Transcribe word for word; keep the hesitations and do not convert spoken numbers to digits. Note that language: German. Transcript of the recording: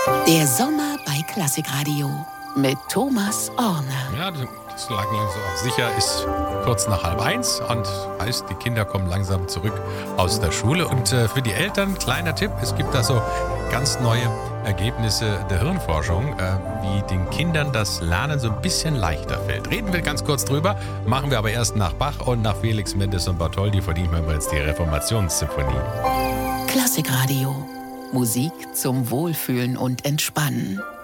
Der Sommer bei Klassikradio mit Thomas Orner. Ja, das lag langsam auch sicher, ist kurz nach halb eins und heißt, die Kinder kommen langsam zurück aus der Schule. Und äh, für die Eltern, kleiner Tipp, es gibt da so ganz neue Ergebnisse der Hirnforschung, äh, wie den Kindern das Lernen so ein bisschen leichter fällt. Reden wir ganz kurz drüber, machen wir aber erst nach Bach und nach Felix Mendes und Bartholdy, von denen hören wir jetzt die Reformationssymphonie. Klassikradio. Musik zum Wohlfühlen und Entspannen.